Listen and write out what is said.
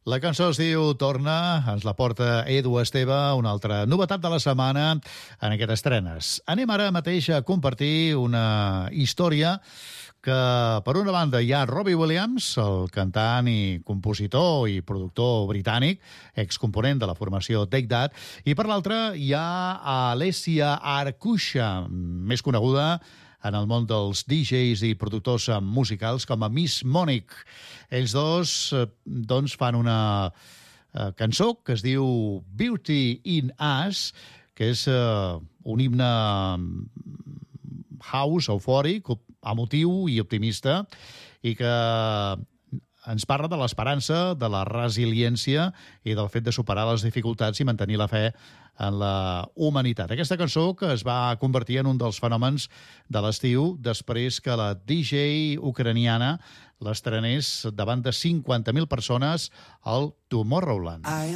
La cançó es diu Torna, ens la porta Edu Esteve, una altra novetat de la setmana en aquestes estrenes. Anem ara mateix a compartir una història que, per una banda, hi ha Robbie Williams, el cantant i compositor i productor britànic, excomponent de la formació Take That, i per l'altra hi ha Alessia Arcusha, més coneguda en el món dels DJs i productors musicals com a Miss Monique. Ells dos doncs, fan una cançó que es diu Beauty in Us, que és un himne house, eufòric, emotiu i optimista, i que ens parla de l'esperança, de la resiliència i del fet de superar les dificultats i mantenir la fe en la humanitat. Aquesta cançó que es va convertir en un dels fenòmens de l'estiu després que la DJ ucraniana l'estrenés davant de 50.000 persones al Tomorrowland.